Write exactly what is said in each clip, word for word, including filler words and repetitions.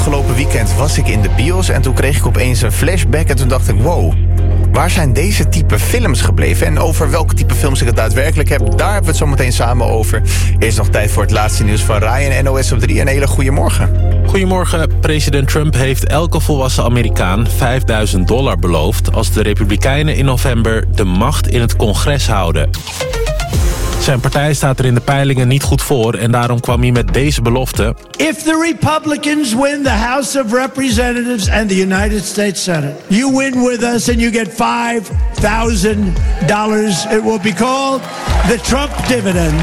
afgelopen weekend was ik in de bios en toen kreeg ik opeens een flashback en toen dacht ik, wow, waar zijn deze type films gebleven? En over welke type films ik het daadwerkelijk heb, daar hebben we het zo meteen samen over. Eerst nog tijd voor het laatste nieuws van Ryan, N O S op drie. Een hele goede morgen. Goedemorgen. President Trump heeft elke volwassen Amerikaan vijfduizend dollar beloofd als de Republikeinen in november de macht in het congres houden. Zijn partij staat er in de peilingen niet goed voor en daarom kwam hij met deze belofte. If the Republicans win the House of Representatives and the United States Senate, you win with us and you get five thousand dollars. It will be called the Trump dividend.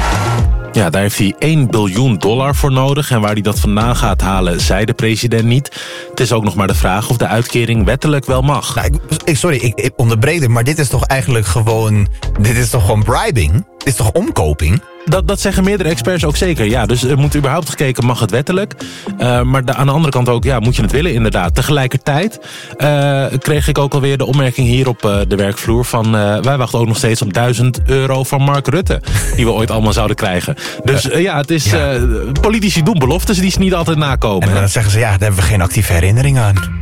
Ja, daar heeft hij één biljoen dollar voor nodig. En waar hij dat vandaan gaat halen, zei de president niet. Het is ook nog maar de vraag of de uitkering wettelijk wel mag. Nou, ik, sorry, ik, ik onderbreek het, maar dit is toch eigenlijk gewoon... Dit is toch gewoon bribing? Dit is toch omkoping? Dat, dat zeggen meerdere experts ook zeker. Ja, dus er moet überhaupt gekeken, mag het wettelijk? Uh, maar de, aan de andere kant ook, ja, moet je het willen inderdaad. Tegelijkertijd uh, kreeg ik ook alweer de opmerking hier op uh, de werkvloer van... Uh, wij wachten ook nog steeds op duizend euro van Mark Rutte. Die we ooit allemaal zouden krijgen. Dus uh, ja, het is ja. Uh, politici doen beloftes die ze niet altijd nakomen. En dan zeggen ze, ja, daar hebben we geen actieve herinnering aan.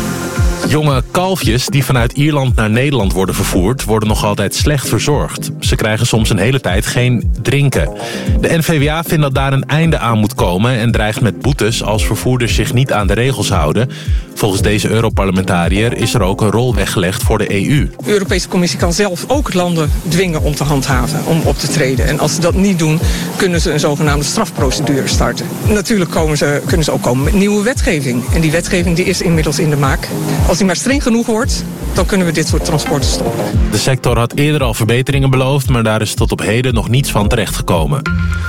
Jonge kalfjes die vanuit Ierland naar Nederland worden vervoerd... worden nog altijd slecht verzorgd. Ze krijgen soms een hele tijd geen drinken. De N V W A vindt dat daar een einde aan moet komen... en dreigt met boetes als vervoerders zich niet aan de regels houden. Volgens deze Europarlementariër is er ook een rol weggelegd voor de E U. De Europese Commissie kan zelf ook landen dwingen om te handhaven, om op te treden. En als ze dat niet doen, kunnen ze een zogenaamde strafprocedure starten. Natuurlijk komen ze, kunnen ze ook komen met nieuwe wetgeving. En die wetgeving die is inmiddels in de maak. Als die maar streng genoeg wordt, dan kunnen we dit soort transporten stoppen. De sector had eerder al verbeteringen beloofd, maar daar is tot op heden nog niets van terechtgekomen.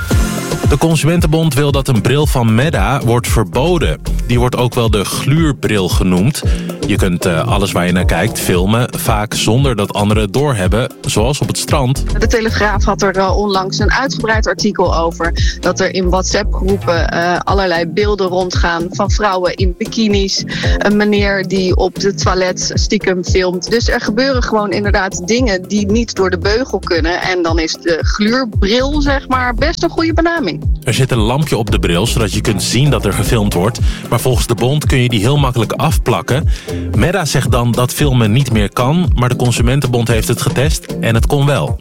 De Consumentenbond wil dat een bril van Meta wordt verboden. Die wordt ook wel de gluurbril genoemd. Je kunt uh, alles waar je naar kijkt filmen, vaak zonder dat anderen het doorhebben, zoals op het strand. De Telegraaf had er uh, onlangs een uitgebreid artikel over... dat er in WhatsApp-groepen uh, allerlei beelden rondgaan van vrouwen in bikinis. Een meneer die op het toilet stiekem filmt. Dus er gebeuren gewoon inderdaad dingen die niet door de beugel kunnen. En dan is de gluurbril, zeg maar, best een goede benaming. Er zit een lampje op de bril, zodat je kunt zien dat er gefilmd wordt. Maar volgens de bond kun je die heel makkelijk afplakken. Meta zegt dan dat filmen niet meer kan, maar de Consumentenbond heeft het getest en het kon wel.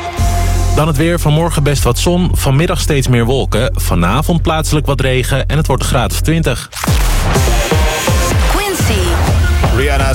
Dan het weer. Vanmorgen best wat zon, vanmiddag steeds meer wolken. Vanavond plaatselijk wat regen en het wordt een graad of twintig. Quincy. Rihanna